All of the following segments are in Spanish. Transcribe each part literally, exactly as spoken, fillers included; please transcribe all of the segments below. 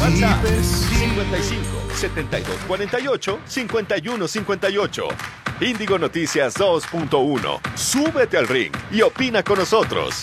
WhatsApp cincuenta y cinco, setenta y dos cuarenta y ocho, cincuenta y uno cincuenta y ocho. Índigo Noticias dos punto uno. Súbete al ring y opina con nosotros.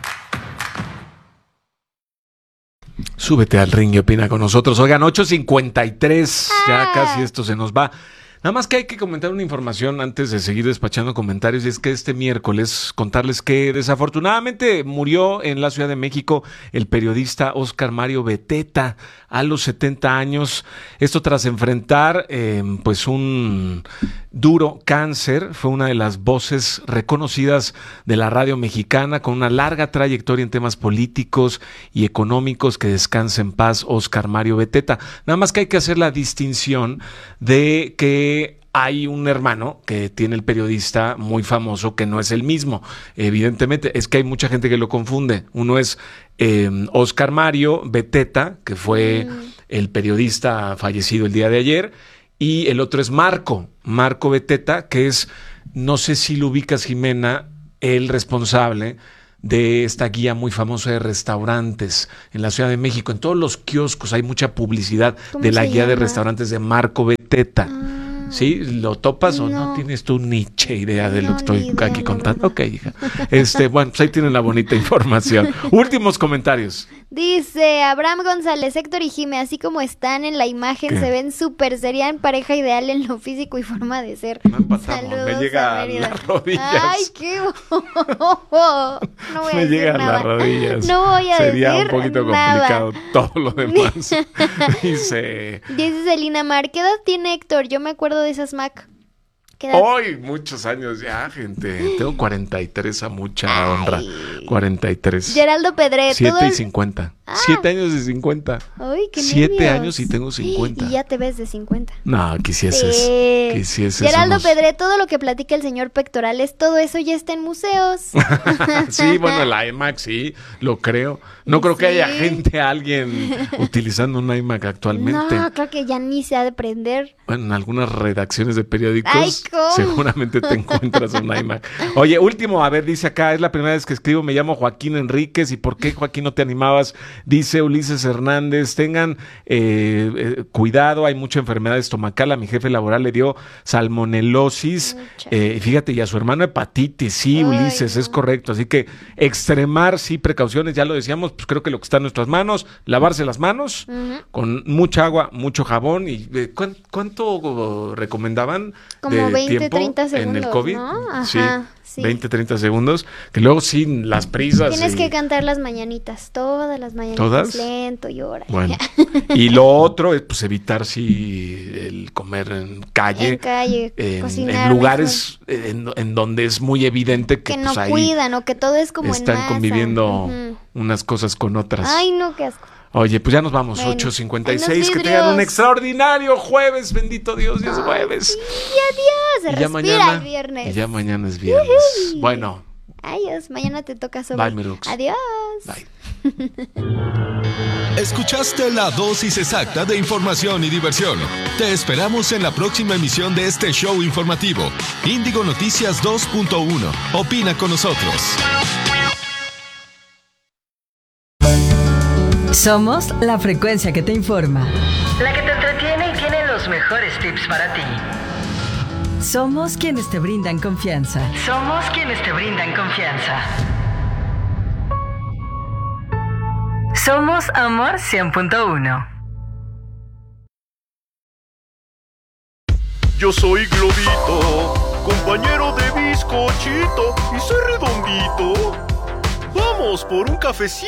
Súbete al ring y opina con nosotros. Oigan, ocho cincuenta y tres, ya casi esto se nos va. Nada más que hay que comentar una información antes de seguir despachando comentarios, y es que este miércoles contarles que desafortunadamente murió en la Ciudad de México el periodista Óscar Mario Beteta a los setenta años. Esto tras enfrentar eh, pues un duro cáncer. Fue una de las voces reconocidas de la radio mexicana, con una larga trayectoria en temas políticos y económicos. Que descanse en paz Óscar Mario Beteta. Nada más que hay que hacer la distinción de que hay un hermano que tiene el periodista muy famoso que no es el mismo. Evidentemente, es que hay mucha gente que lo confunde. Uno es eh, Óscar Mario Beteta, que fue mm. el periodista fallecido el día de ayer, y el otro es Marco, Marco Beteta, que es, no sé si lo ubicas, Jimena, el responsable de esta guía muy famosa de restaurantes en la Ciudad de México. En todos los kioscos hay mucha publicidad de la guía llama? de restaurantes de Marco Beteta. Ah. ¿Sí? ¿Lo topas no. o no tienes tú ni che idea de no, lo que estoy idea, aquí contando? No. Ok, hija. Este, bueno, pues ahí tienen la bonita información. Últimos comentarios. Dice Abraham González, Héctor y Jime, así como están en la imagen, ¿qué? Se ven súper, serían pareja ideal en lo físico y forma de ser. No empatamos, me llega a las rodillas. Ay, qué bobo. No voy a me decir llega nada. a las rodillas. No voy a Sería decir un poquito nada. complicado todo lo demás. Dice... Dice Celina Mar, ¿qué edad tiene Héctor? Yo me acuerdo de esas Mac. Hoy, muchos años ya, gente. Tengo cuarenta y tres a mucha Ay. honra. cuarenta y tres. Geraldo Pedret. siete y cincuenta. Ah. siete años de cincuenta. Ay, qué siete nervios. años y tengo cincuenta. Y ya te ves de cincuenta. No, quisieses. Sí. Quisieses Geraldo unos... Pedret, todo lo que platica el señor Pectorales, todo eso ya está en museos. Sí, bueno, el iMac, sí, lo creo. No creo sí. que haya gente, alguien utilizando un iMac actualmente. No, creo que ya ni se ha de prender. Bueno, en algunas redacciones de periódicos Ay, seguramente te encuentras un iMac. Oye, último, a ver, dice acá, es la primera vez que escribo, me llamo Joaquín Enríquez. ¿Y por qué, Joaquín, no te animabas? Dice Ulises Hernández, tengan eh, eh, cuidado, hay mucha enfermedad estomacal, a mi jefe laboral le dio salmonelosis, eh, fíjate, y a su hermano hepatitis. Sí, Ay, Ulises, no. es correcto, así que extremar, sí, precauciones, ya lo decíamos, pues creo que lo que está en nuestras manos, lavarse las manos uh-huh. con mucha agua, mucho jabón. Y eh, ¿cuánto, ¿Cuánto recomendaban Como de veinte, tiempo treinta segundos, en el COVID? ¿no? Ajá, sí, sí, veinte, treinta segundos, que luego sin las prisas. Tienes y... que cantar las mañanitas, todas las mañanitas, ¿Todas? lento y ahora. Bueno, y lo otro es pues evitar sí el comer en calle, en calle, en, cocinar en lugares en, en donde es muy evidente que, que pues, no ahí cuidan o que todo es como están en masa. conviviendo uh-huh. unas cosas con otras. Ay, no, qué asco. Oye, pues ya nos vamos, bueno, ocho cincuenta y seis, que tengan un extraordinario jueves, bendito Dios, ya es jueves. Sí, adiós, se y respira ya mañana, el viernes. Y ya mañana es viernes. Uh-huh. Bueno. Adiós, mañana te toca sobre. Bye, Mirux. Adiós. Bye. Escuchaste la dosis exacta de información y diversión. Te esperamos en la próxima emisión de este show informativo. Índigo Noticias dos punto uno. Opina con nosotros. Somos la frecuencia que te informa, la que te entretiene y tiene los mejores tips para ti. Somos quienes te brindan confianza. Somos quienes te brindan confianza. Somos Amor cien punto uno. Yo soy Globito, compañero de bizcochito, y soy redondito. Vamos por un cafecito.